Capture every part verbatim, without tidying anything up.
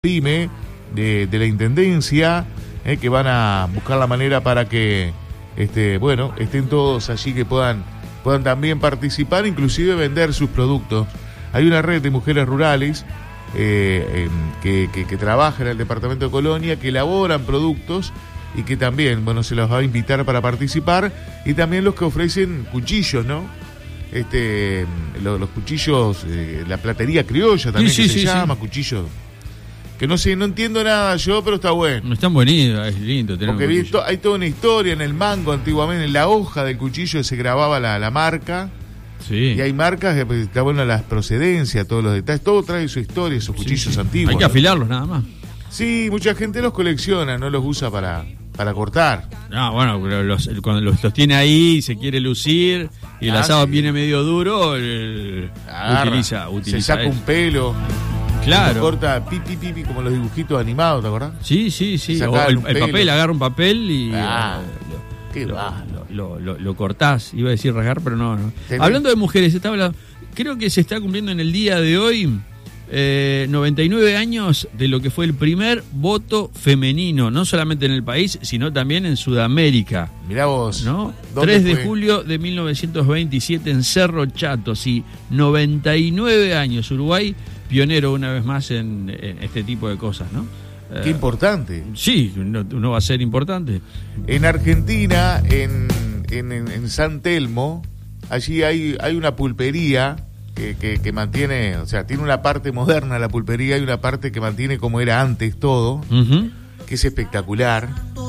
PYME de, de la Intendencia, eh, que van a buscar la manera para que este, bueno, estén todos allí, que puedan, puedan también participar, inclusive vender sus productos. Hay una red de mujeres rurales eh, eh, que, que, que trabaja en el departamento de Colonia, que elaboran productos y que también, bueno, se los va a invitar para participar, y también los que ofrecen cuchillos, ¿no? Este, los, los cuchillos, eh, la platería criolla también, sí, que sí, se sí, llama, sí. cuchillos. Que no sé, no entiendo nada yo, pero está bueno. No están bonitos, es lindo tener Porque un vi cuchillo. to- hay toda una historia en el mango antiguamente, en la hoja del cuchillo se grababa la, la marca. Sí. Y hay marcas que pues, está bueno, las procedencias, todos los detalles, todo trae su historia, esos cuchillos Sí, sí. antiguos. Hay que ¿no? afilarlos nada más. Sí, mucha gente los colecciona, no los usa para, para cortar. No, bueno, pero los, cuando los, los tiene ahí y se quiere lucir y el Ah, asado sí. viene medio duro, el- Agarra, utiliza, utiliza se saca eso. un pelo, Claro. lo corta pi, pi, pi, pi, como los dibujitos animados, ¿te acordás? Sí, sí, sí. O Sacar el, un el pelo. papel, agarra un papel y Ah, eh, qué lo, va. lo, lo, lo- lo cortás. Iba a decir rasgar, pero no. no. Tenés- Hablando de mujeres, está hablando, creo que se está cumpliendo en el día de hoy eh, noventa y nueve años de lo que fue el primer voto femenino, no solamente en el país, sino también en Sudamérica. Mirá vos. ¿No? ¿Dónde tres de fue? julio de mil novecientos veintisiete en Cerro Chato, sí, noventa y nueve años, Uruguay, pionero una vez más en, en este tipo de cosas, ¿no? Qué Eh, importante. sí, no, no va a ser importante. En Argentina, en, en, en- en San Telmo, allí hay, hay una pulpería que, que, que mantiene, o sea, tiene una parte moderna la pulpería y una parte que mantiene como era antes todo, Ujú. que es espectacular.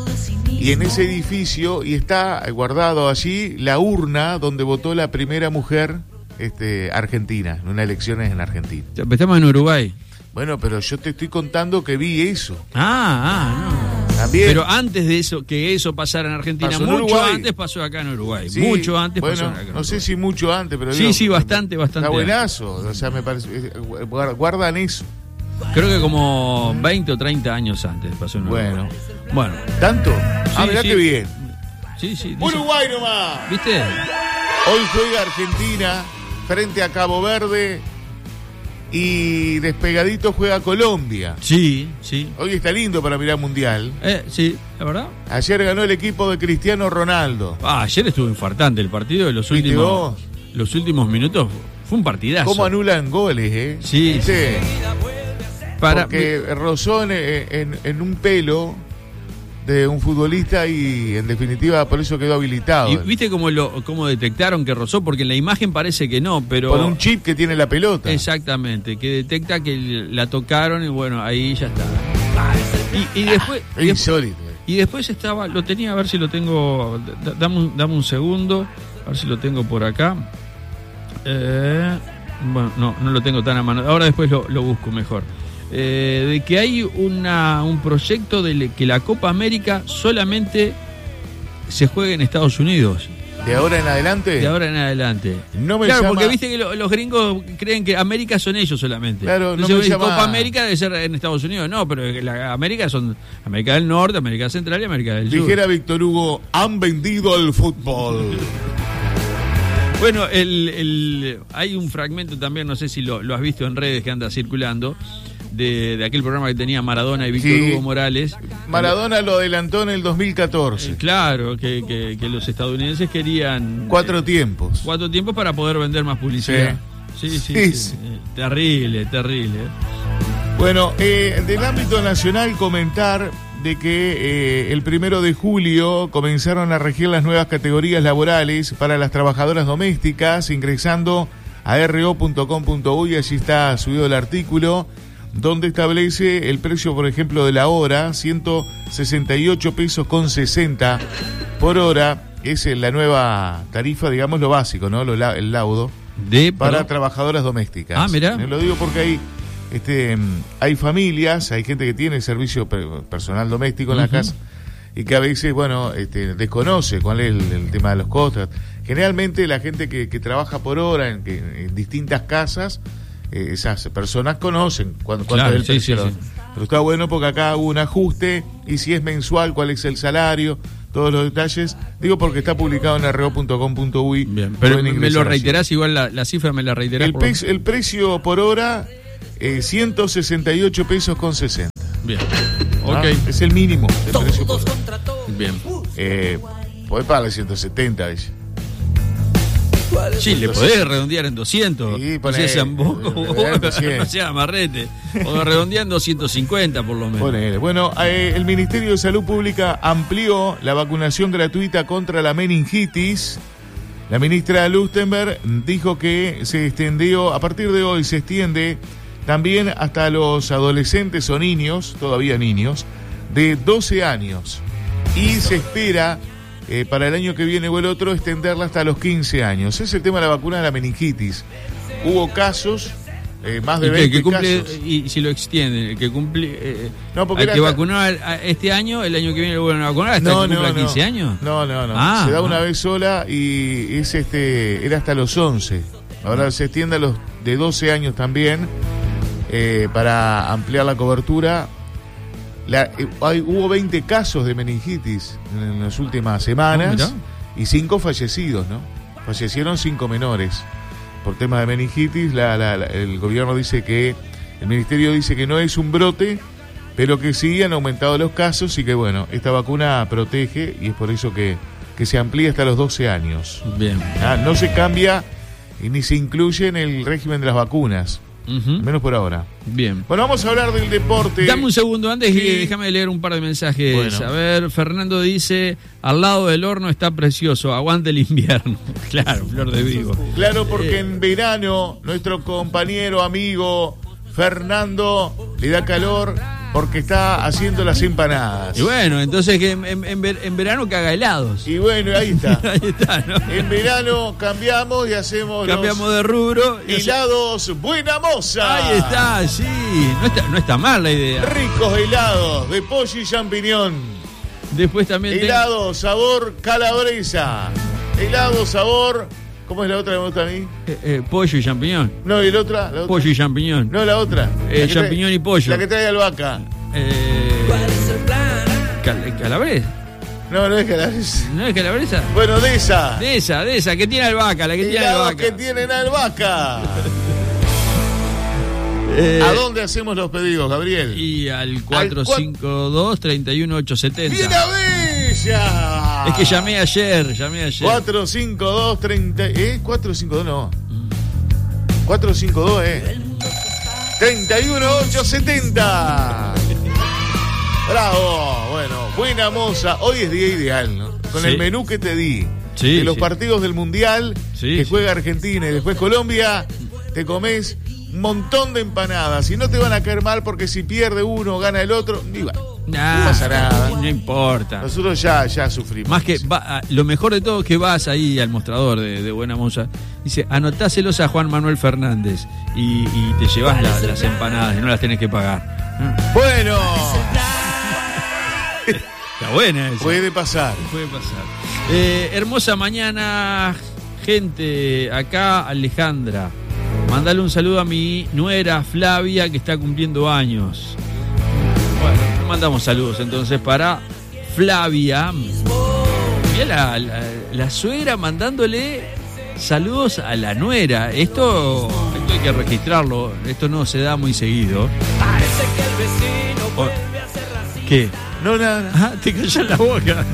Y en ese edificio, y está guardado allí la urna donde votó la primera mujer este, argentina, en unas elecciones en Argentina. Estamos en Uruguay. Bueno, pero yo te estoy contando que vi eso. Ah, ah, no. También. Pero antes de eso, que eso pasara en Argentina, Pasó en mucho Uruguay. antes pasó acá en Uruguay. Sí, mucho antes bueno, pasó acá en no Uruguay. sé si mucho antes, pero Sí, digo, sí, bastante, bastante Está buenazo, o sea, me parece, eh, guar- guardan eso. Creo que como veinte o treinta años antes pasó en Uruguay. Bueno. Bueno. ¿Tanto? ah, Sí, mirá sí. qué bien. Sí, sí. dice- Uruguay nomás. ¿Viste? Hoy juega Argentina frente a Cabo Verde y despegadito juega Colombia. Sí, sí. Hoy está lindo para mirar Mundial. Eh, sí, la verdad. Ayer ganó el equipo de Cristiano Ronaldo. Ah, ayer estuvo infartante el partido de los ¿Viste últimos vos? los últimos minutos. Fue un partidazo. ¿Cómo anulan goles, eh? Sí, ¿Viste? Para Porque rozó en, en- en un pelo de un futbolista y en definitiva por eso quedó habilitado. y viste cómo lo cómo detectaron que rozó, porque en la imagen parece que no, pero Por un chip que tiene la pelota. exactamente, que detecta que la tocaron y bueno, ahí ya está. Y, y después Es y después- insólito. y después estaba, lo tenía, a ver si lo tengo, d- dame un, dame un segundo, a ver si lo tengo por acá. Eh, bueno, no, no lo tengo tan a mano. Ahora después lo, lo busco mejor. Eh, de que hay una, un proyecto de le- que la Copa América solamente se juegue en Estados Unidos, De ahora en adelante. de ahora en adelante. No me claro, llama- porque viste que lo- los gringos creen que América son ellos solamente. Claro, no Entonces, me vos decís, llama- Copa América debe ser en Estados Unidos. No, pero la América son América del Norte, América Central y América del Sur. Dijera Víctor Hugo, han vendido el fútbol. Bueno, el, el- hay un fragmento también, no sé si lo, lo has visto en redes, que anda circulando, de, de aquel programa que tenía Maradona y Víctor Sí. Hugo Morales. Maradona lo adelantó en el dos mil Eh, catorce. claro, que, que- que los estadounidenses querían Cuatro eh, tiempos. cuatro tiempos para poder vender más publicidad. Sí, sí, Sí, sí, sí. eh, terrible, terrible. Bueno, eh, del ámbito nacional comentar de que eh, el primero de julio comenzaron a regir las nuevas categorías laborales para las trabajadoras domésticas, ingresando a erre o punto com punto uy, allí está subido el artículo, donde establece el precio, por ejemplo, de la hora, ciento sesenta y ocho pesos con sesenta por hora, es la nueva tarifa, digamos, lo básico, ¿no? Lo la- el laudo. De, Para perdón. trabajadoras domésticas. Ah, mirá. Me lo digo porque hay, este, mm, hay familias, hay gente que tiene servicio per- personal doméstico en la Ujú. casa y que a veces, bueno, este, desconoce cuál es el, el tema de los costos. Generalmente la gente que, que trabaja por hora en, que- en distintas casas, eh, esas personas conocen cuánto, cuánto Claro, es el sí, precio. sí, sí. Pero está bueno porque acá hubo un ajuste y si es mensual, cuál es el salario, todos los detalles. Digo porque está publicado en erre o punto com punto uy. Bien, pero Pueden me ingresar lo allí. reiterás, igual la, la cifra me la reiterás. El, por- pe- el precio por hora eh, ciento sesenta y ocho pesos con sesenta. Bien. ¿Ah? Ok. Es el mínimo de precio por... Bien. Eh, podés pagarle ciento setenta, dice. Sí, le podés redondear en doscientos. Sí, no poné, seas tampoco. eh, No seas amarrete. O redondeando ciento cincuenta por lo menos. Ponele. Bueno, eh, el Ministerio de Salud Pública amplió la vacunación gratuita contra la meningitis. La ministra Lustenberg dijo que se extendió, a partir de hoy se extiende también hasta los adolescentes o niños, todavía niños, de doce años. Y se espera, eh, para el año que viene o el otro, extenderla hasta los quince años. Es el tema de la vacuna de la meningitis. Hubo casos, eh, más de ¿Y veinte que cumple, casos. y si lo extienden, el que cumple, eh, No, porque al era que hasta- vacunó al- a- este año, el año que viene lo vuelven a vacunar hasta que cumpla quince años. No, no, no. Ah, se da ah. una vez sola y es este era hasta los once. Ahora se extiende a los de doce años también, eh, para ampliar la cobertura. La, eh, hay, hubo veinte casos de meningitis en, en las últimas semanas Ah, mirá. y cinco fallecidos, ¿no? Fallecieron cinco menores por tema de meningitis. La, la, la- el gobierno dice que, el ministerio dice que no es un brote, pero que sí han aumentado los casos y que bueno, esta vacuna protege y es por eso que, que se amplía hasta los doce años. Bien. Ah, no se cambia y ni se incluye en el régimen de las vacunas, Ujú. al menos por ahora. Bien. Bueno, vamos a hablar del deporte. Dame un segundo antes y Sí. déjame leer un par de mensajes. Bueno. A ver, Fernando dice, al lado del horno está precioso, aguante el invierno. Claro, Flor de Vigo. Claro, porque Eh. en verano nuestro compañero, amigo Fernando le da calor porque está haciendo las empanadas. Y bueno, entonces que en, en- en ver- en verano que haga helados. Y bueno, ahí está. Ahí está, ¿no? En verano cambiamos y hacemos Cambiamos los de rubro. y hace- helados Buena Moza. Ahí está, sí. No está, no está mal la idea. Ricos helados de pollo y champiñón. Después también... te- Helado sabor calabresa. Helado sabor... ¿Cómo es la otra que me gusta a mí? eh, eh, pollo y champiñón. No, ¿y la otra? ¿La otra? Pollo y champiñón. No, la otra. Eh, La que champiñón trae- y pollo. La que trae albahaca. Eh, cal- ¿Calabresa? No, no es calabresa. ¿No es calabresa? Bueno, de esa. De esa, de esa, que tiene albahaca, la que tiene Helados albahaca. que tienen albahaca. Eh, ¿A dónde hacemos los pedidos, Gabriel? Y al cuatro cinco dos, tres uno ocho siete cero. ¡Vida bella! Es que llamé ayer, llamé ayer. cuatro cinco dos, treinta... ¿Eh? cuatro cinco dos no. cuatro cinco dos, ¿eh? treinta y uno ochocientos setenta. Bravo. Bueno, Buena Moza. Hoy es día ideal, ¿no? Con Sí. el menú que te di. Sí, de los sí. partidos del Mundial, Sí, que sí. juega Argentina y después Colombia, te comes un montón de empanadas. Y no te van a caer mal porque si pierde uno, gana el otro. Ni va. Nah, no pasa nada. No importa. Nosotros ya, ya sufrimos. Más que va- lo mejor de todo es que vas ahí al mostrador de, de Buena Moza. Dice, anotáselos a Juan Manuel Fernández y, y te llevas la- las empanadas y no las tenés que pagar. Bueno, Está buena esa. puede pasar. Puede pasar. Eh, hermosa mañana, gente. Acá Alejandra. Mandale un saludo a mi nuera Flavia, que está cumpliendo años. Bueno, mandamos saludos entonces para Flavia. Mirá la, la, la suegra mandándole saludos a la nuera. Esto, esto hay que registrarlo. Esto no se da muy seguido. O- ¿Qué? No, nada. Ah, te callas la boca.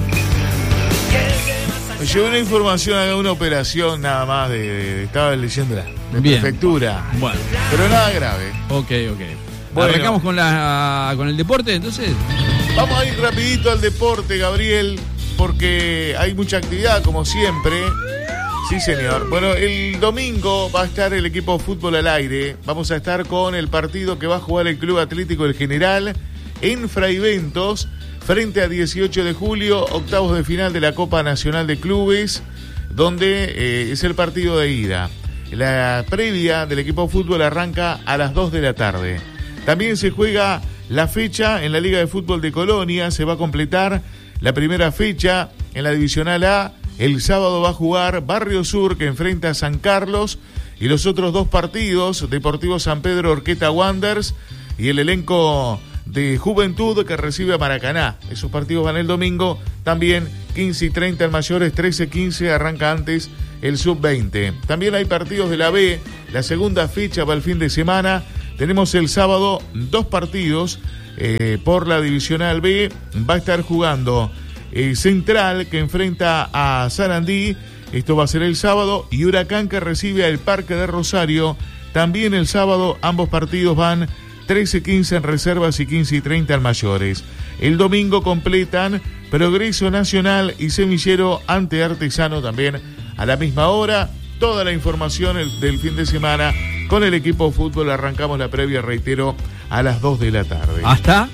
Me llegó una información, haga una operación nada más de, de- de- estaba leyéndola, de Bien. prefectura. Bueno, Pero nada grave. ok, ok. Bueno. Arrancamos con la con el deporte, entonces. Vamos a ir rapidito al deporte, Gabriel, porque hay mucha actividad, como siempre. Sí, señor. Bueno, el domingo va a estar el equipo de fútbol al aire. Vamos a estar con el partido que va a jugar el Club Atlético El General en Fraiventos, frente a dieciocho de julio, octavos de final de la Copa Nacional de Clubes, donde eh, es el partido de ida. La previa del equipo de fútbol arranca a las dos de la tarde. También se juega la fecha en la Liga de Fútbol de Colonia, se va a completar la primera fecha en la Divisional A. El sábado va a jugar Barrio Sur, que enfrenta a San Carlos, y los otros dos partidos, Deportivo San Pedro Orqueta Wanderers y el elenco de Juventud que recibe a Maracaná. Esos partidos van el domingo, también quince y treinta en mayores, trece quince arranca antes el sub veinte. También hay partidos de la B, la segunda fecha va el fin de semana, tenemos el sábado dos partidos eh, por la Divisional B. Va a estar jugando eh, Central, que enfrenta a Sarandí. Esto va a ser el sábado. Y Huracán, que recibe al Parque de Rosario. También el sábado ambos partidos van trece quince en reservas y quince y treinta en mayores. El domingo completan Progreso Nacional y Semillero ante Artesano también a la misma hora. Toda la información del fin de semana con el equipo de fútbol. Arrancamos la previa, reitero, a las dos de la tarde. ¿Hasta?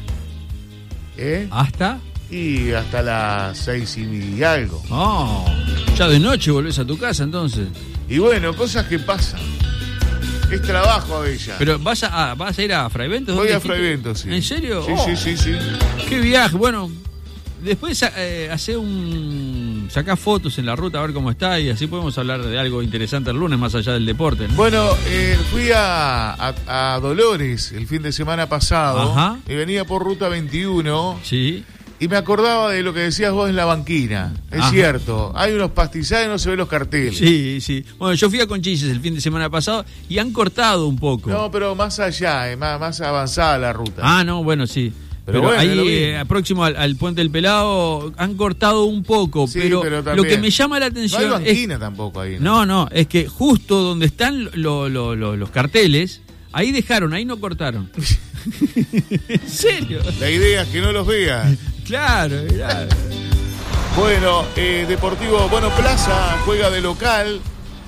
¿Eh? ¿Hasta? Y hasta las seis y algo. Oh, ya de noche volvés a tu casa entonces. Y bueno, cosas que pasan. Es trabajo a ella. Pero vas a, vas a ir a Fraiventos. Voy a Fraiventos, sí. ¿En serio? Sí, oh, sí, sí, sí. Qué viaje. Bueno, después eh, hace un... sacá fotos en la ruta a ver cómo está y así podemos hablar de algo interesante el lunes más allá del deporte, ¿no? Bueno, eh, fui a, a, a Dolores el fin de semana pasado. Ajá. Y venía por ruta veintiuno. Sí. Y me acordaba de lo que decías vos en la banquina. Es Ajá. cierto, hay unos pastizales y no se ven los carteles. Sí, sí. Bueno, yo fui a Conchilles el fin de semana pasado y han cortado un poco. No, pero más allá, eh, más, más avanzada la ruta. Ah, no, bueno, sí. Pero, pero bueno, ahí, eh, próximo al, al Puente del Pelado, han cortado un poco. Sí, pero, pero lo que me llama la atención... No hay banquina es, tampoco ahí. ¿no? no, no, es que justo donde están lo, lo, lo, los carteles, ahí dejaron, ahí no cortaron. ¿En serio? La idea es que no los veas. Claro, claro. Bueno, eh, Deportivo, bueno, Plaza juega de local.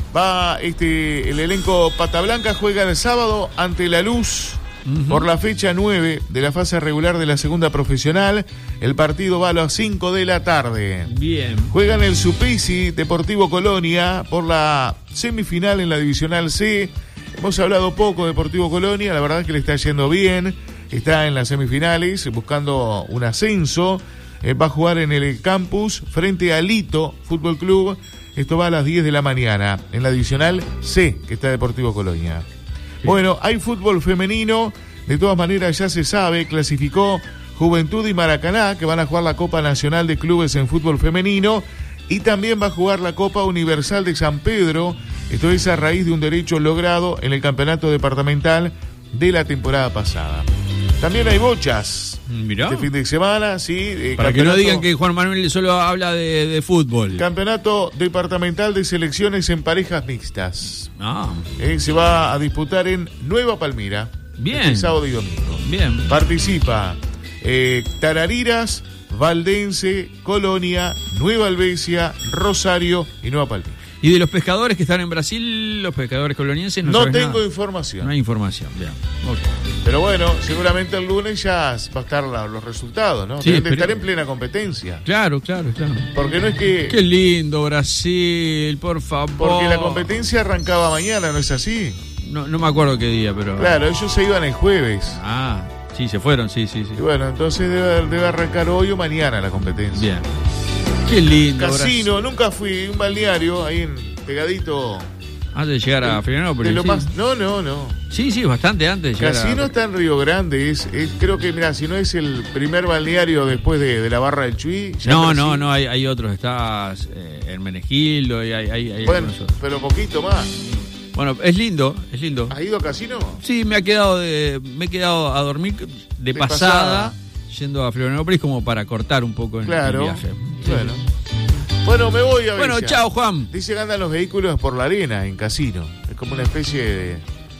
Va este el elenco Pata Blanca, juega el sábado ante La Luz uh-huh. por la fecha nueve de la fase regular de la segunda profesional. El partido va a las cinco de la tarde. Bien. Juegan el Suplicy Deportivo Colonia por la semifinal en la Divisional C. Hemos hablado poco de Deportivo Colonia, la verdad es que le está yendo bien. Está en las semifinales buscando un ascenso. Eh, va a jugar en el campus frente a Lito Fútbol Club. Esto va a las diez de la mañana en la divisional C, que está Deportivo Colonia. Sí. Bueno, hay fútbol femenino. De todas maneras ya se sabe, clasificó Juventud y Maracaná, que van a jugar la Copa Nacional de Clubes en fútbol femenino. Y también va a jugar la Copa Universal de San Pedro. Esto es a raíz de un derecho logrado en el campeonato departamental de la temporada pasada. También hay bochas. Mirá. Este fin de semana, sí. Eh, Para que no digan que Juan Manuel solo habla de, de fútbol. Campeonato departamental de selecciones en parejas mixtas. Ah. Eh, se va a disputar en Nueva Palmira. Bien. Este sábado y domingo. Bien. Participa eh, Tarariras, Valdense, Colonia, Nueva Albesia, Rosario y Nueva Palmira. ¿Y de los pescadores que están en Brasil, los pescadores colonienses? No, no tengo nada. información. No hay información, bien. Okay. Pero bueno, seguramente el lunes ya va a estar la, los resultados, ¿no? Sí, Deben de pero... estar en plena competencia. Claro, claro, claro. Porque no es que... Qué lindo Brasil, por favor. Porque la competencia arrancaba mañana, ¿no es así? No, no me acuerdo qué día, pero... Claro, ellos se iban el jueves. Ah, sí, se fueron, sí, sí, sí. Y bueno, entonces debe, debe arrancar hoy o mañana la competencia. Bien. Qué lindo Casino, Brasil. Nunca fui, un balneario ahí en... pegadito. Antes de llegar a Florianópolis. Sí. Sí. Más, no, no, no. Sí, sí, bastante antes de llegar. Casino a... está en Río Grande. Es, es, creo que, mira, si no es el primer balneario después de, de la Barra del Chuy. No, no, no, hay, hay otros. Está eh, Hermenegildo y hay, hay, hay bueno, pero poquito más. Bueno, es lindo, es lindo. ¿Has ido a Casino? Sí, me ha quedado de, me he quedado a dormir de, de pasada, pasada, yendo a Florianópolis como para cortar un poco en claro. el viaje. Sí. Bueno. Bueno, me voy a ver. Bueno, chao, Juan. Dice que andan los vehículos por la arena en Casino. Es como una especie de...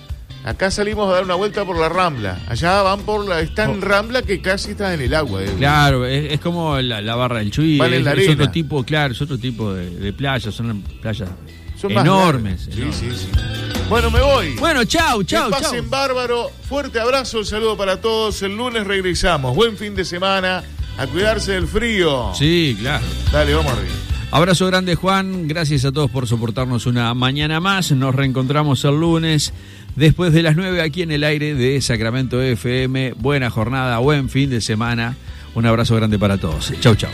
Acá salimos a dar una vuelta por la Rambla. Allá van por la... Es tan oh. Rambla que casi está en el agua. Eh. Claro, es, es como la, la Barra del Chuy. Van en es, la es arena. otro tipo, claro, es otro tipo de, de playas. Son playas son enormes. Sí, enormes. sí, sí. Bueno, me voy. Bueno, chau, chau, que pasen chau. bárbaro. Fuerte abrazo, un saludo para todos. El lunes regresamos. Buen fin de semana. A cuidarse del frío. Sí, claro. Dale, vamos arriba. Abrazo grande, Juan. Gracias a todos por soportarnos una mañana más. Nos reencontramos el lunes después de las nueve aquí en el aire de Sacramento F M. Buena jornada, buen fin de semana. Un abrazo grande para todos. Chau, chau.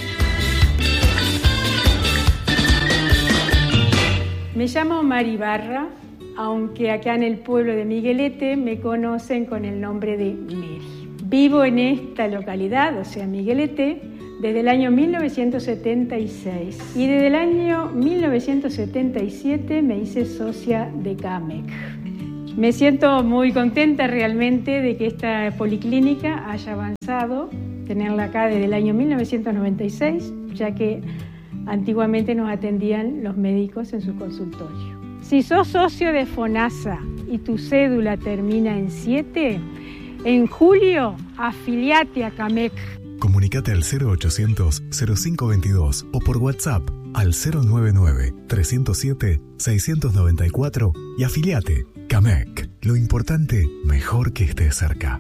Me llamo Mari Barra, aunque acá en el pueblo de Miguelete me conocen con el nombre de Mary. Vivo en esta localidad, o sea, Miguelete, desde el año mil novecientos setenta y seis y desde el año mil novecientos setenta y siete me hice socia de CAMEC. Me siento muy contenta realmente de que esta policlínica haya avanzado, tenerla acá desde el año mil novecientos noventa y seis, ya que antiguamente nos atendían los médicos en su consultorio. Si sos socio de FONASA y tu cédula termina en siete, en julio afiliate a CAMEC. Comunicate al cero ochocientos cero cinco veintidós o por WhatsApp al cero noventa y nueve trescientos siete seiscientos noventa y cuatro y afiliate. CAMEC. Lo importante, mejor que estés cerca.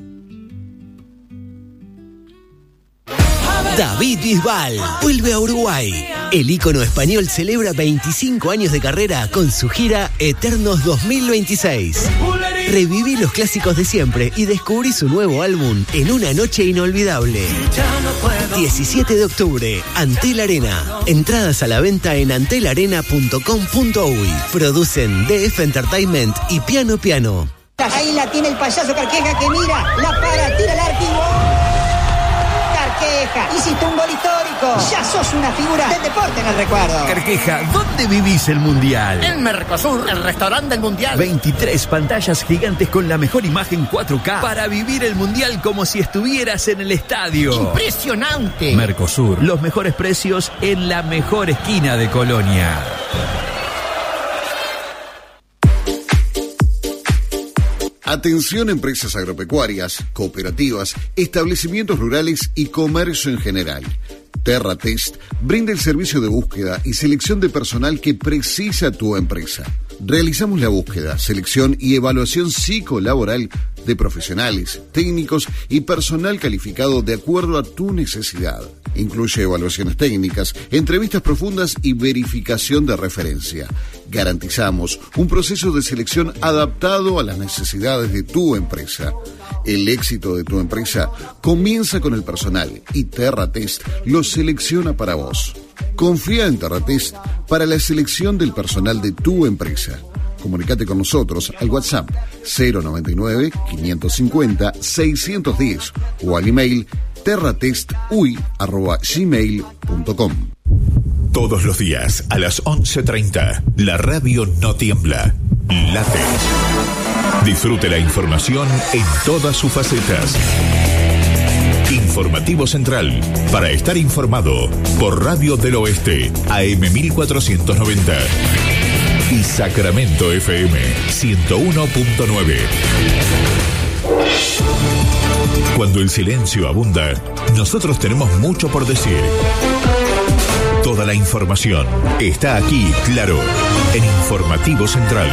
David Bisbal vuelve a Uruguay. El ícono español celebra veinticinco años de carrera con su gira Eternos dos mil veintiséis. Reviví los clásicos de siempre y descubrí su nuevo álbum en una noche inolvidable. diecisiete de octubre, Antel Arena. Entradas a la venta en antel arena punto com punto uy. Producen D F Entertainment y Piano Piano. Ahí la tiene el payaso Carqueja que mira, la para, tira el arco y gol. Carqueja, hiciste un gol histórico. Ya sos una figura del deporte en el recuerdo. Carqueja, ¿dónde vivís el Mundial? En Mercosur, el restaurante del Mundial. veintitrés pantallas gigantes con la mejor imagen cuatro K para vivir el Mundial como si estuvieras en el estadio. Impresionante. Mercosur, los mejores precios en la mejor esquina de Colonia. Atención empresas agropecuarias, cooperativas, establecimientos rurales y comercio en general. TerraTest brinda el servicio de búsqueda y selección de personal que precisa tu empresa. Realizamos la búsqueda, selección y evaluación psicolaboral de profesionales, técnicos y personal calificado de acuerdo a tu necesidad. Incluye evaluaciones técnicas, entrevistas profundas y verificación de referencia. Garantizamos un proceso de selección adaptado a las necesidades de tu empresa. El éxito de tu empresa comienza con el personal y TerraTest lo selecciona para vos. Confía en TerraTest para la selección del personal de tu empresa. Comunicate con nosotros al WhatsApp cero noventa y nueve quinientos cincuenta seiscientos diez o al email terratestuy arroba gmail punto com. Todos los días a las once treinta, la radio no tiembla, late. Disfrute la información en todas sus facetas. Informativo Central, para estar informado por Radio del Oeste, A M mil cuatrocientos noventa. Y Sacramento F M ciento uno punto nueve. Cuando el silencio abunda, nosotros tenemos mucho por decir. Toda la información está aquí, claro, en Informativo Central.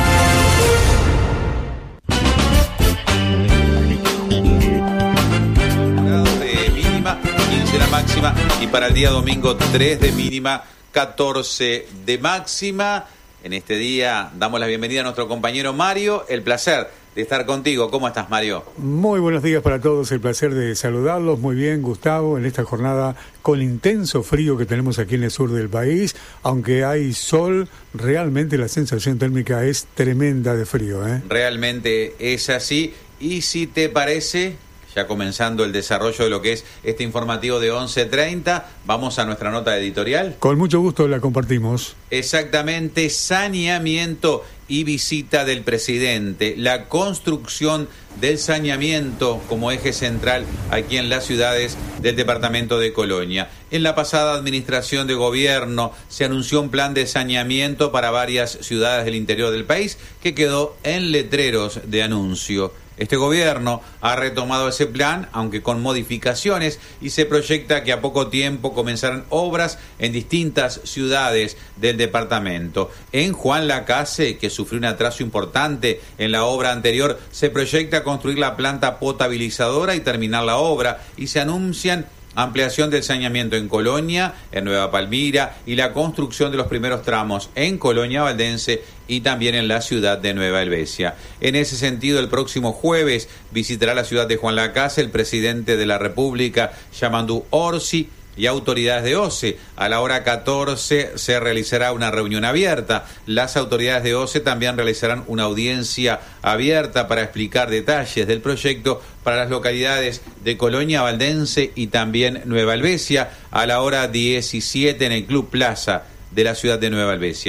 De mínima, quince la máxima, y para el día domingo tres de mínima, catorce de máxima. En este día damos la bienvenida a nuestro compañero Mario. El placer de estar contigo. ¿Cómo estás, Mario? Muy buenos días para todos. El placer de saludarlos. Muy bien, Gustavo, en esta jornada con intenso frío que tenemos aquí en el sur del país. Aunque hay sol, realmente la sensación térmica es tremenda de frío, ¿eh? Realmente es así. Y si te parece, ya comenzando el desarrollo de lo que es este informativo de once treinta, vamos a nuestra nota editorial. Con mucho gusto la compartimos. Exactamente, saneamiento y visita del presidente. La construcción del saneamiento como eje central aquí en las ciudades del departamento de Colonia. En la pasada administración de gobierno se anunció un plan de saneamiento para varias ciudades del interior del país que quedó en letreros de anuncio. Este gobierno ha retomado ese plan, aunque con modificaciones, y se proyecta que a poco tiempo comenzarán obras en distintas ciudades del departamento. En Juan Lacase, que sufrió un atraso importante en la obra anterior, se proyecta construir la planta potabilizadora y terminar la obra, y se anuncian ampliación del saneamiento en Colonia, en Nueva Palmira, y la construcción de los primeros tramos en Colonia Valdense y también en la ciudad de Nueva Helvecia. En ese sentido, el próximo jueves visitará la ciudad de Juan Lacase el presidente de la República, Yamandu Orsi, y autoridades de O C E. A la hora catorce se realizará una reunión abierta. Las autoridades de O C E también realizarán una audiencia abierta para explicar detalles del proyecto para las localidades de Colonia Valdense y también Nueva Helvecia, a la hora diecisiete en el Club Plaza de la ciudad de Nueva Helvecia.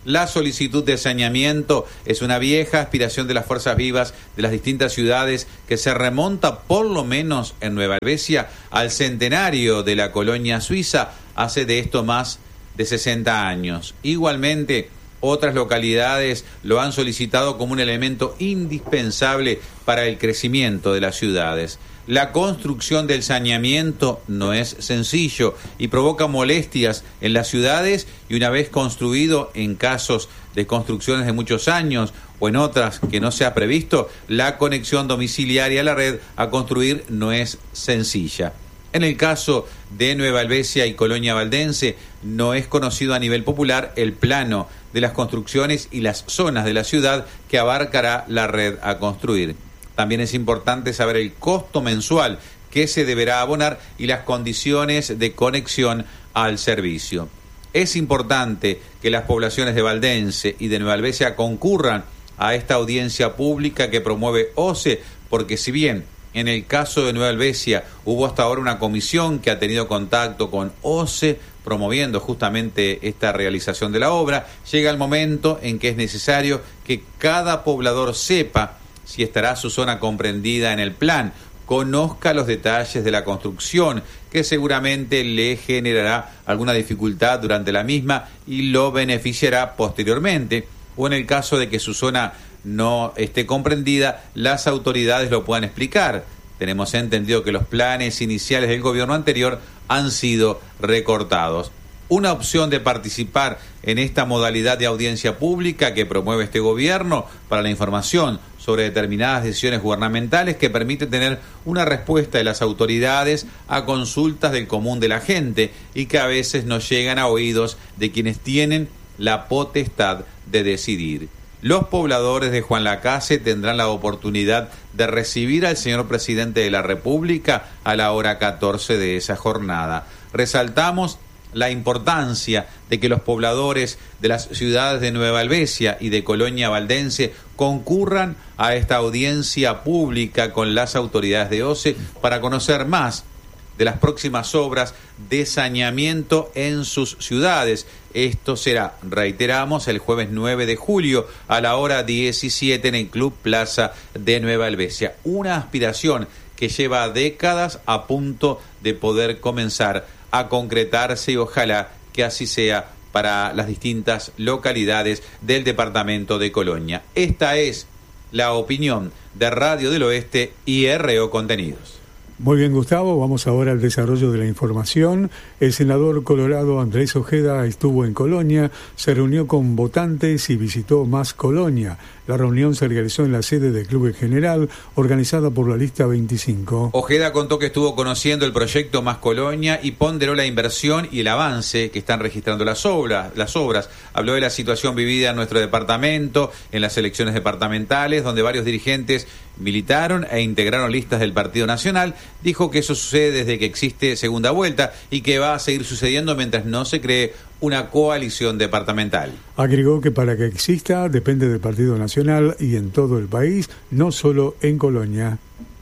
La solicitud de saneamiento es una vieja aspiración de las fuerzas vivas de las distintas ciudades que se remonta por lo menos en Nueva Helvecia al centenario de la colonia suiza hace de esto más de sesenta años. Igualmente, otras localidades lo han solicitado como un elemento indispensable para el crecimiento de las ciudades. La construcción del saneamiento no es sencillo y provoca molestias en las ciudades, y una vez construido, en casos de construcciones de muchos años o en otras que no se ha previsto, la conexión domiciliaria a la red a construir no es sencilla. En el caso de Nueva Helvecia y Colonia Valdense, no es conocido a nivel popular el plano de las construcciones y las zonas de la ciudad que abarcará la red a construir. También es importante saber el costo mensual que se deberá abonar y las condiciones de conexión al servicio. Es importante que las poblaciones de Valdense y de Nueva Helvecia concurran a esta audiencia pública que promueve O C E, porque si bien en el caso de Nueva Helvecia hubo hasta ahora una comisión que ha tenido contacto con O C E promoviendo justamente esta realización de la obra, llega el momento en que es necesario que cada poblador sepa si estará su zona comprendida en el plan, conozca los detalles de la construcción, que seguramente le generará alguna dificultad durante la misma y lo beneficiará posteriormente, o en el caso de que su zona no esté comprendida, las autoridades lo puedan explicar. Tenemos entendido que los planes iniciales del gobierno anterior han sido recortados. Una opción de participar en esta modalidad de audiencia pública que promueve este gobierno para la información sobre determinadas decisiones gubernamentales que permite tener una respuesta de las autoridades a consultas del común de la gente y que a veces no llegan a oídos de quienes tienen la potestad de decidir. Los pobladores de Juan Lacase tendrán la oportunidad de recibir al señor presidente de la República a la hora catorce de esa jornada. Resaltamos la importancia de que los pobladores de las ciudades de Nueva Helvecia y de Colonia Valdense concurran a esta audiencia pública con las autoridades de O C E para conocer más de las próximas obras de saneamiento en sus ciudades. Esto será, reiteramos, el jueves nueve de julio a la hora diecisiete en el Club Plaza de Nueva Helvecia. Una aspiración que lleva décadas a punto de poder comenzar a concretarse y ojalá que así sea para las distintas localidades del departamento de Colonia. Esta es la opinión de Radio del Oeste y R O Contenidos. Muy bien, Gustavo, vamos ahora al desarrollo de la información. El senador colorado Andrés Ojeda estuvo en Colonia, se reunió con votantes y visitó Más Colonia. La reunión se realizó en la sede del Club General, organizada por la Lista veinticinco. Ojeda contó que estuvo conociendo el proyecto Más Colonia y ponderó la inversión y el avance que están registrando las obras. Las obras. Habló de la situación vivida en nuestro departamento, en las elecciones departamentales, donde varios dirigentes militaron e integraron listas del Partido Nacional. Dijo que eso sucede desde que existe segunda vuelta y que va a seguir sucediendo mientras no se cree una coalición departamental. Agregó que para que exista depende del Partido Nacional y en todo el país, no solo en Colonia.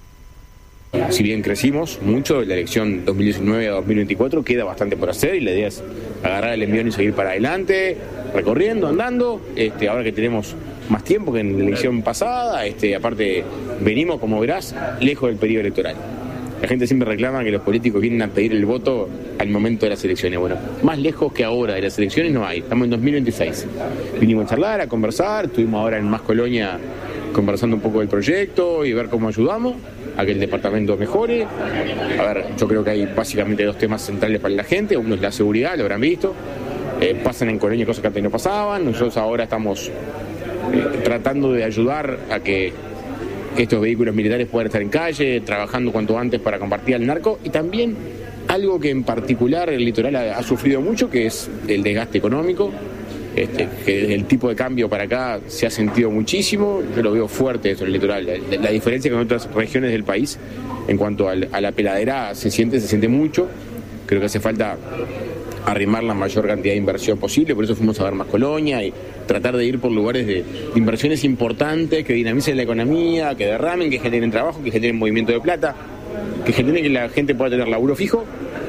Si bien crecimos mucho, la elección dos mil diecinueve a dos mil veinticuatro queda bastante por hacer y la idea es agarrar el envión y seguir para adelante, recorriendo, andando. Este, ahora que tenemos más tiempo que en la elección pasada, este, aparte venimos, como verás, lejos del periodo electoral. La gente siempre reclama que los políticos vienen a pedir el voto al momento de las elecciones. Bueno, más lejos que ahora de las elecciones no hay. Estamos en dos mil veintiséis. Vinimos a charlar, a conversar. Estuvimos ahora en Más Colonia conversando un poco del proyecto y ver cómo ayudamos a que el departamento mejore. A ver, yo creo que hay básicamente dos temas centrales para la gente. Uno es la seguridad, lo habrán visto. Eh, pasan en Colonia cosas que antes no pasaban. Nosotros ahora estamos eh, tratando de ayudar a que estos vehículos militares puedan estar en calle, trabajando cuanto antes para combatir al narco, y también algo que en particular el litoral ha, ha sufrido mucho, que es el desgaste económico, este, que desde el tipo de cambio para acá se ha sentido muchísimo. Yo lo veo fuerte eso en el litoral, la, la diferencia con otras regiones del país en cuanto al, a la peladera se siente, se siente mucho. Creo que hace falta arrimar la mayor cantidad de inversión posible, por eso fuimos a ver Más Colonia y tratar de ir por lugares de, de inversiones importantes que dinamicen la economía, que derramen, que generen trabajo, que generen movimiento de plata, que generen que la gente pueda tener laburo fijo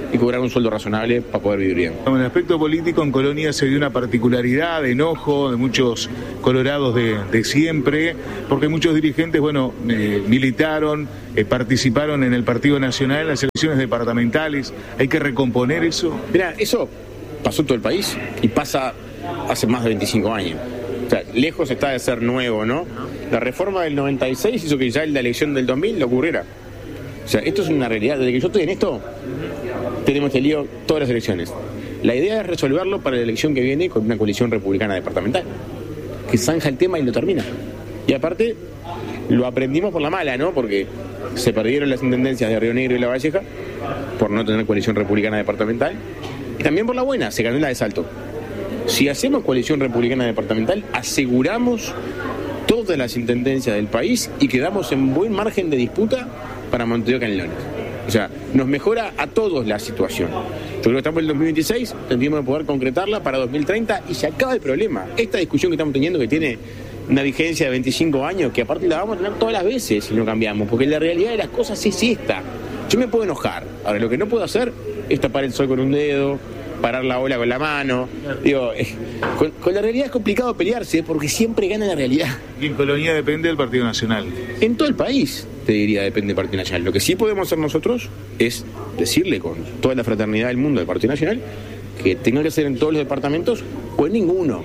y cobrar un sueldo razonable para poder vivir bien. En el aspecto político, en Colonia se dio una particularidad de enojo de muchos colorados de, de siempre, porque muchos dirigentes, bueno, eh, militaron, eh, participaron en el Partido Nacional, en las elecciones departamentales. ¿Hay que recomponer eso? Mirá, eso pasó en todo el país y pasa hace más de veinticinco años. O sea, lejos está de ser nuevo, ¿no? La reforma del noventa y seis hizo que ya en la elección del dos mil lo ocurriera. O sea, esto es una realidad. Desde que yo estoy en esto, tenemos este lío todas las elecciones. La idea es resolverlo para la elección que viene con una coalición republicana departamental, que zanja el tema y lo termina. Y aparte, lo aprendimos por la mala, ¿no? Porque se perdieron las intendencias de Río Negro y La Valleja por no tener coalición republicana departamental. Y también por la buena, se ganó la de Salto. Si hacemos coalición republicana departamental, aseguramos todas las intendencias del país y quedamos en buen margen de disputa para Montevideo y Canelones. O sea, nos mejora a todos la situación. Yo creo que estamos en el dos mil veintiséis, tendríamos que poder concretarla para dos mil treinta y se acaba el problema. Esta discusión que estamos teniendo, que tiene una vigencia de veinticinco años, que aparte la vamos a tener todas las veces si no cambiamos, porque la realidad de las cosas es esta. Yo me puedo enojar, ahora lo que no puedo hacer es tapar el sol con un dedo, parar la ola con la mano. Digo, eh, con, con la realidad es complicado pelearse porque siempre gana la realidad. Y en Colonia depende del Partido Nacional. En todo el país, te diría, depende del Partido Nacional. Lo que sí podemos hacer nosotros es decirle con toda la fraternidad del mundo del Partido Nacional que tenga que ser en todos los departamentos o en ninguno.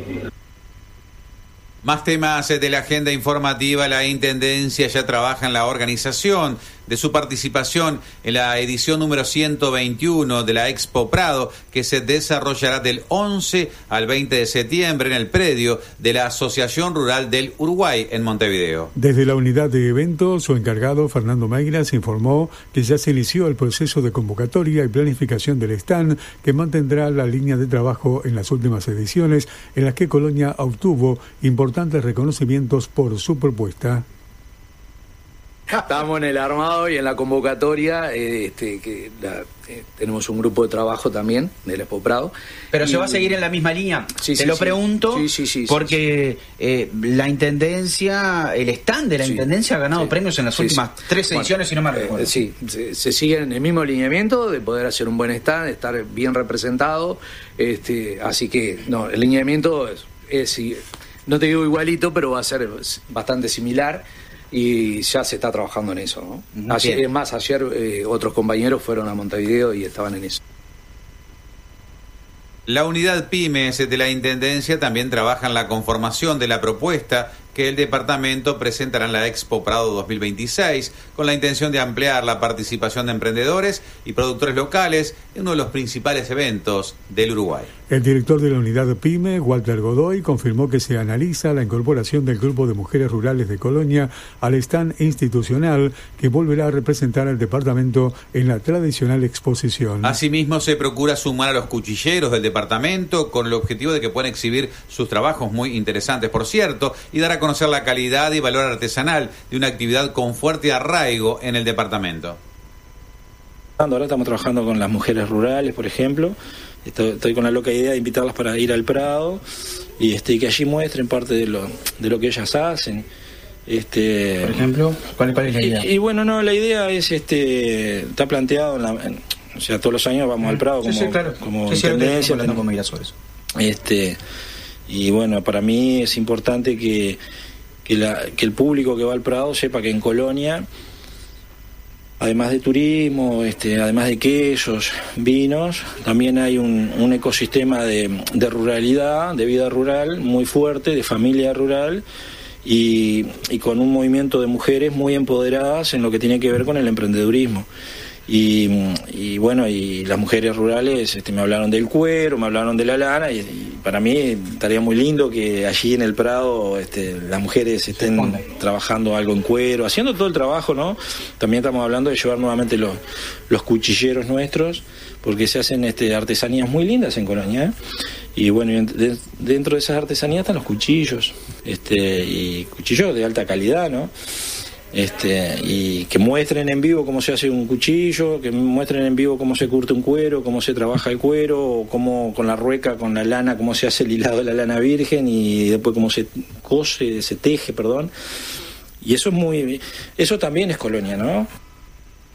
Más temas de la agenda informativa. La Intendencia ya trabaja en la organización de su participación en la edición número ciento veintiuno de la Expo Prado, que se desarrollará del once al veinte de septiembre en el predio de la Asociación Rural del Uruguay en Montevideo. Desde la unidad de eventos, su encargado, Fernando Mayras, informó que ya se inició el proceso de convocatoria y planificación del stand, que mantendrá la línea de trabajo en las últimas ediciones, en las que Colonia obtuvo importantes reconocimientos por su propuesta. Estamos en el armado y en la convocatoria, eh, este, que la, eh, tenemos un grupo de trabajo también del Expo Prado. Pero y, se va a seguir en la misma línea. Sí, Te sí, lo sí. pregunto sí, sí, sí, porque sí, sí. Eh, la Intendencia, el stand de la sí, Intendencia ha ganado sí, premios en las sí, últimas sí. tres ediciones, Bueno, si no me recuerdo. Eh, sí, se, se sigue en el mismo lineamiento de poder hacer un buen stand, estar bien representado. Este, así que, no, el lineamiento es, es, no te digo igualito, pero va a ser bastante similar. Y ya se está trabajando en eso, ¿no? Ayer, es más, ayer eh, otros compañeros fueron a Montevideo y estaban en eso. La unidad Pymes de la Intendencia también trabaja en la conformación de la propuesta que el departamento presentará en la Expo Prado dos mil veintiséis, con la intención de ampliar la participación de emprendedores y productores locales en uno de los principales eventos del Uruguay. El director de la unidad PYME, Walter Godoy, confirmó que se analiza la incorporación del grupo de mujeres rurales de Colonia al stand institucional que volverá a representar al departamento en la tradicional exposición. Asimismo, se procura sumar a los cuchilleros del departamento con el objetivo de que puedan exhibir sus trabajos muy interesantes, por cierto, y dar a conocer la calidad y valor artesanal de una actividad con fuerte arraigo en el departamento. Ahora estamos trabajando con las mujeres rurales, por ejemplo. Estoy, estoy con la loca idea de invitarlas para ir al Prado y este que allí muestren parte de lo de lo que ellas hacen. Este, por ejemplo, ¿cuál, cuál es la idea? Y, y bueno, no, la idea es este está planteado en la, en, o sea, todos los años vamos al Prado como, sí, sí, claro. como sí, sí, intendencia, sí, con sobre eso. Este y bueno, para mí es importante que que, la, que el público que va al Prado sepa que en Colonia, además de turismo, este, además de quesos, vinos, también hay un, un ecosistema de, de ruralidad, de vida rural muy fuerte, de familia rural y, y con un movimiento de mujeres muy empoderadas en lo que tiene que ver con el emprendedurismo. Y, y bueno, y las mujeres rurales este, me hablaron del cuero, me hablaron de la lana y, y para mí estaría muy lindo que allí en el Prado este, las mujeres estén trabajando algo en cuero, haciendo todo el trabajo, ¿no? También estamos hablando de llevar nuevamente los, los cuchilleros nuestros, porque se hacen este, artesanías muy lindas en Colonia, ¿eh? Y bueno, de, dentro de esas artesanías están los cuchillos, este, y cuchillos de alta calidad, ¿no? Este, y que muestren en vivo cómo se hace un cuchillo, que muestren en vivo cómo se curte un cuero, cómo se trabaja el cuero, o cómo con la rueca, con la lana, cómo se hace el hilado de la lana virgen y después cómo se cose, se teje, perdón. Y eso es muy, eso también es Colonia, ¿no?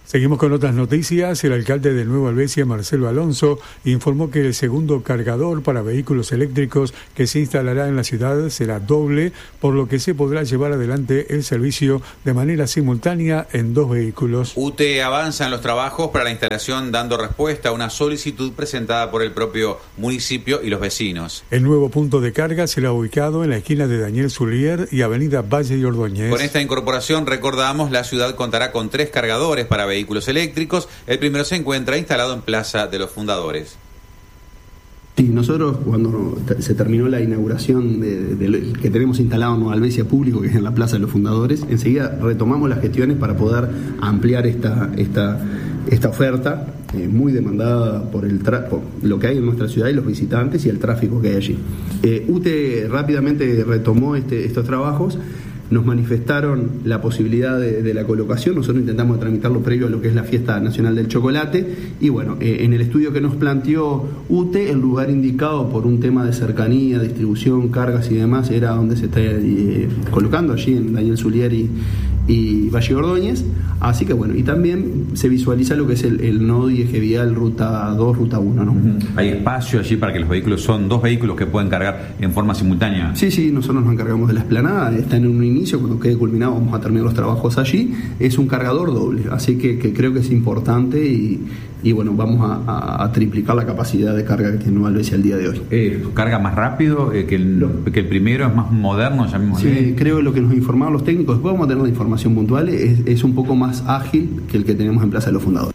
Seguimos con otras noticias. El alcalde de Nueva Albesia, Marcelo Alonso, informó que el segundo cargador para vehículos eléctricos que se instalará en la ciudad será doble, por lo que se podrá llevar adelante el servicio de manera simultánea en dos vehículos. U T E avanza en los trabajos para la instalación, dando respuesta a una solicitud presentada por el propio municipio y los vecinos. El nuevo punto de carga será ubicado en la esquina de Daniel Zulier y Avenida Valle y Ordóñez. Con esta incorporación, recordamos, la ciudad contará con tres cargadores para vehículos vehículos eléctricos. El primero se encuentra instalado en Plaza de los Fundadores. Sí, nosotros cuando se terminó la inauguración de, de, de que tenemos instalado en Nueva Albesia Público, que es en la Plaza de los Fundadores, enseguida retomamos las gestiones para poder ampliar esta, esta, esta oferta, eh, muy demandada por, el tra- por lo que hay en nuestra ciudad y los visitantes y el tráfico que hay allí. Eh, U T E rápidamente retomó este, estos trabajos. Nos manifestaron la posibilidad de, de la colocación. Nosotros intentamos tramitarlo previo a lo que es la Fiesta Nacional del Chocolate. Y bueno, eh, en el estudio que nos planteó U T E, el lugar indicado por un tema de cercanía, distribución, cargas y demás, era donde se está eh, colocando, allí en Daniel Zulier y, y Valle Ordóñez. Así que bueno, y también se visualiza lo que es el, el nodo y eje vial ruta dos, ruta uno, ¿no? ¿Hay espacio allí para que los vehículos, son dos vehículos que pueden cargar en forma simultánea? Sí, sí, nosotros nos encargamos de la explanada, está en un inicio, cuando quede culminado vamos a terminar los trabajos allí. Es un cargador doble, así que, que creo que es importante y, y bueno, vamos a, a, a triplicar la capacidad de carga que tiene Nueva Albesia el día de hoy. Eh, ¿Carga más rápido eh, que, el, que el primero? ¿Es más moderno? Sí, creo que lo que nos informaron los técnicos, después vamos a tener la información puntual, es, es un poco más ágil que el que tenemos en Plaza de los Fundadores.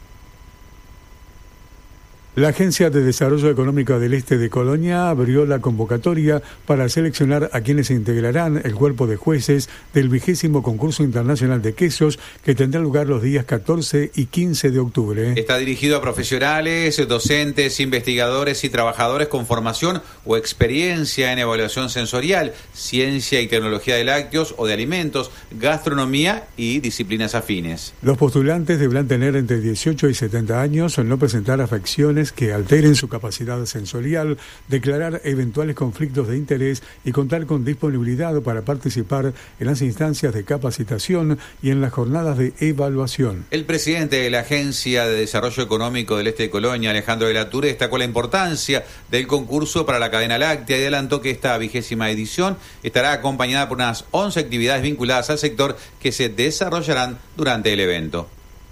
La Agencia de Desarrollo Económico del Este de Colonia abrió la convocatoria para seleccionar a quienes integrarán el cuerpo de jueces del vigésimo concurso internacional de quesos que tendrá lugar los días catorce y quince de octubre. Está dirigido a profesionales, docentes, investigadores y trabajadores con formación o experiencia en evaluación sensorial, ciencia y tecnología de lácteos o de alimentos, gastronomía y disciplinas afines. Los postulantes deberán tener entre dieciocho y setenta años, no presentar afecciones que alteren su capacidad sensorial, declarar eventuales conflictos de interés y contar con disponibilidad para participar en las instancias de capacitación y en las jornadas de evaluación. El presidente de la Agencia de Desarrollo Económico del Este de Colonia, Alejandro de la Tour, destacó la importancia del concurso para la cadena láctea y adelantó que esta vigésima edición estará acompañada por unas once actividades vinculadas al sector que se desarrollarán durante el evento.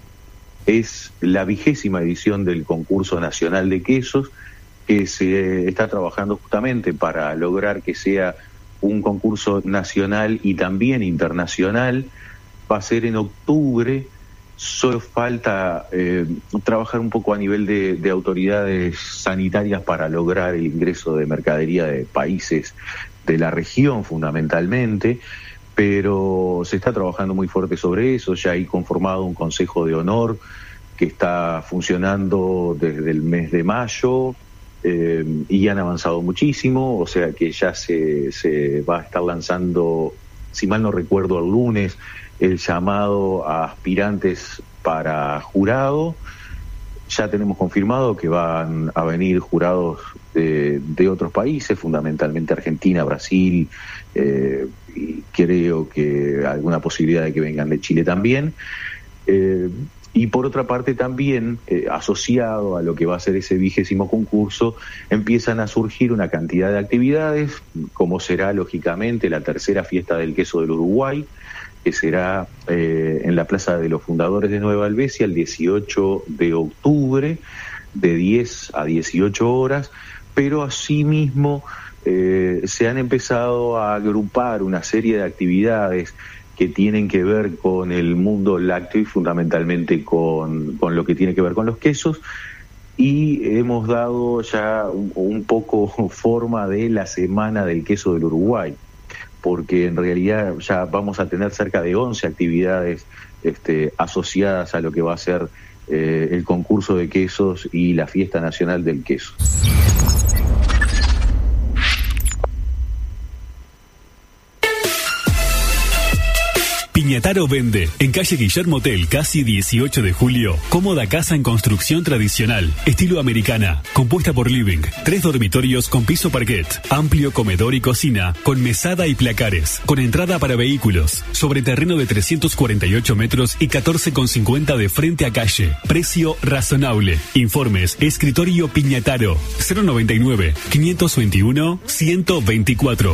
Es la vigésima edición del concurso nacional de quesos que se está trabajando justamente para lograr que sea un concurso nacional y también internacional. Va a ser en octubre. Solo falta eh, trabajar un poco a nivel de, de autoridades sanitarias para lograr el ingreso de mercadería de países de la región fundamentalmente, pero se está trabajando muy fuerte sobre eso. Ya hay conformado un consejo de honor que está funcionando desde el mes de mayo eh, y han avanzado muchísimo, o sea que ya se, se va a estar lanzando, si mal no recuerdo, el lunes, el llamado a aspirantes para jurado. Ya tenemos confirmado que van a venir jurados de, de otros países, fundamentalmente Argentina, Brasil, eh, y creo que alguna posibilidad de que vengan de Chile también. Eh, y por otra parte también, eh, asociado a lo que va a ser ese vigésimo concurso, empiezan a surgir una cantidad de actividades, como será lógicamente la tercera fiesta del queso del Uruguay, que será eh, en la Plaza de los Fundadores de Nueva Albesia el dieciocho de octubre, de diez a dieciocho horas, pero asimismo eh, se han empezado a agrupar una serie de actividades que tienen que ver con el mundo lácteo y fundamentalmente con, con lo que tiene que ver con los quesos, y hemos dado ya un, un poco forma de la Semana del Queso del Uruguay, porque en realidad ya vamos a tener cerca de once actividades este, asociadas a lo que va a ser eh, el concurso de quesos y la Fiesta Nacional del Queso. Piñataro vende. En calle Guillermo Tell, casi dieciocho de julio. Cómoda casa en construcción tradicional, estilo americana, compuesta por living, tres dormitorios con piso parquet, amplio comedor y cocina, con mesada y placares, con entrada para vehículos, sobre terreno de trescientos cuarenta y ocho metros y catorce con cincuenta de frente a calle. Precio razonable. Informes, escritorio Piñataro, cero noventa y nueve, quinientos veintiuno, ciento veinticuatro.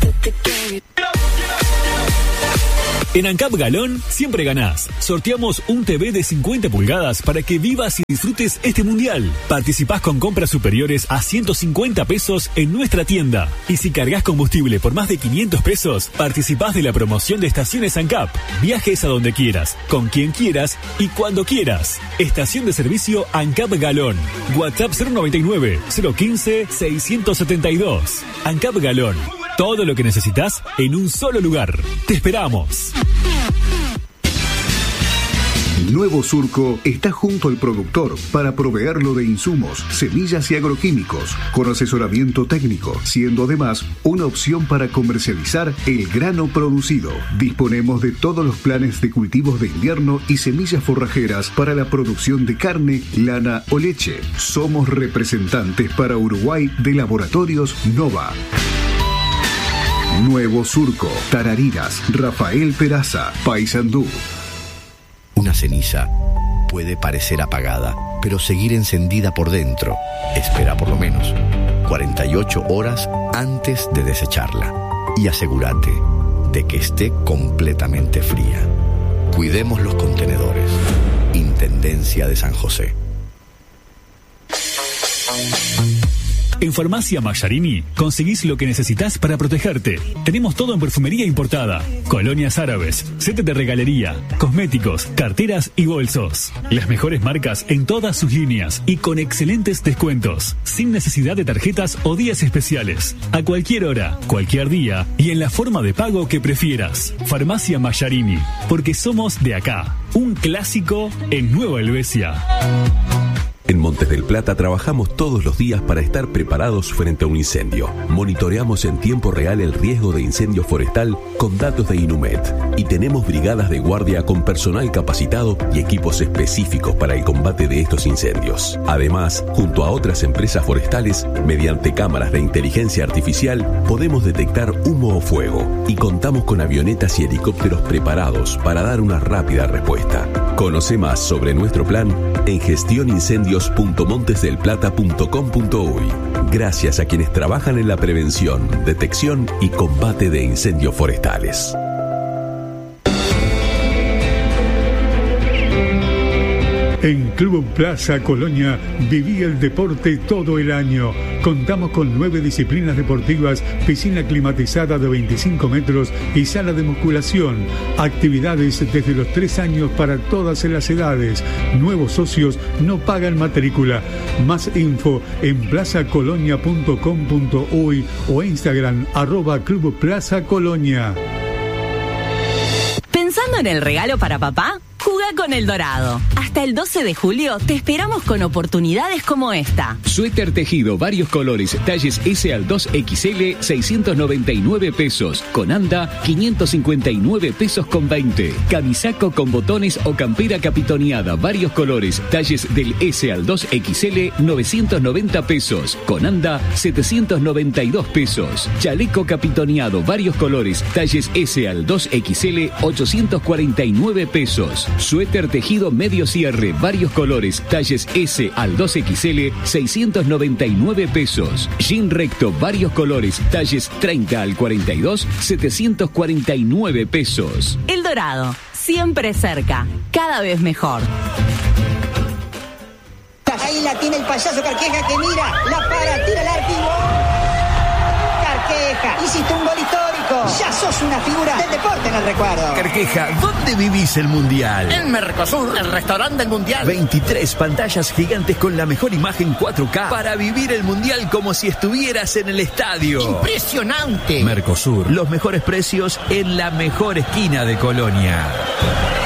En ANCAP Galón siempre ganás. Sorteamos un T V de cincuenta pulgadas para que vivas y disfrutes este mundial. Participás con compras superiores a ciento cincuenta pesos en nuestra tienda. Y si cargas combustible por más de quinientos pesos, participás de la promoción de estaciones ANCAP. Viajes a donde quieras, con quien quieras y cuando quieras. Estación de servicio ANCAP Galón. WhatsApp cero noventa y nueve, cero quince, seiscientos setenta y dos. ANCAP Galón. Todo lo que necesitas en un solo lugar. Te esperamos. Nuevo Surco está junto al productor para proveerlo de insumos, semillas y agroquímicos, con asesoramiento técnico, siendo además una opción para comercializar el grano producido. Disponemos de todos los planes de cultivos de invierno y semillas forrajeras para la producción de carne, lana o leche. Somos representantes para Uruguay de Laboratorios Nova. Nuevo Surco, Tarariras, Rafael Peraza, Paysandú. Una ceniza puede parecer apagada, pero seguir encendida por dentro. Espera por lo menos cuarenta y ocho horas antes de desecharla y asegúrate de que esté completamente fría. Cuidemos los contenedores. Intendencia de San José. En Farmacia Mayarini conseguís lo que necesitas para protegerte. Tenemos todo en perfumería importada, colonias árabes, set de regalería, cosméticos, carteras y bolsos. Las mejores marcas en todas sus líneas y con excelentes descuentos, sin necesidad de tarjetas o días especiales. A cualquier hora, cualquier día y en la forma de pago que prefieras. Farmacia Mayarini, porque somos de acá. Un clásico en Nueva Helvecia. En Montes del Plata trabajamos todos los días para estar preparados frente a un incendio. Monitoreamos en tiempo real el riesgo de incendio forestal con datos de Inumet y tenemos brigadas de guardia con personal capacitado y equipos específicos para el combate de estos incendios. Además, junto a otras empresas forestales, mediante cámaras de inteligencia artificial, podemos detectar humo o fuego y contamos con avionetas y helicópteros preparados para dar una rápida respuesta. Conoce más sobre nuestro plan en gestión incendios punto montes del plata punto com punto uy. Gracias a quienes trabajan en la prevención, detección y combate de incendios forestales. En Club Plaza Colonia viví el deporte todo el año. Contamos con nueve disciplinas deportivas, piscina climatizada de veinticinco metros y sala de musculación. Actividades desde los tres años para todas las edades. Nuevos socios no pagan matrícula. Más info en plaza colonia punto com punto uy o Instagram arroba Club Plaza Colonia. ¿Pensando en el regalo para papá? Jugá con El Dorado. Hasta el doce de julio te esperamos con oportunidades como esta. Suéter tejido, varios colores, talles S al dos equis ele, seiscientos noventa y nueve pesos. Con anda, quinientos cincuenta y nueve pesos con veinte. Camisaco con botones o campera capitoneada, varios colores, talles del S al dos equis ele, novecientos noventa pesos. Con anda, setecientos noventa y dos pesos. Chaleco capitoneado, varios colores, talles S al dos equis ele, ochocientos cuarenta y nueve pesos. Suéter tejido medio cierre, varios colores, talles S al dos equis ele, seiscientos noventa y nueve pesos. Jean recto, varios colores, talles treinta al cuarenta y dos, setecientos cuarenta y nueve pesos. El Dorado, siempre cerca, cada vez mejor. Ahí la tiene el payaso Carqueja que mira, la para, tira el arco y ¡gol! Carqueja, hiciste un gol histórico. Ya sos una figura del deporte en el recuerdo. Carqueja, ¿dónde vivís el Mundial? En Mercosur, el restaurante del Mundial. veintitrés pantallas gigantes con la mejor imagen cuatro K para vivir el Mundial como si estuvieras en el estadio. ¡Impresionante! Mercosur, los mejores precios en la mejor esquina de Colonia.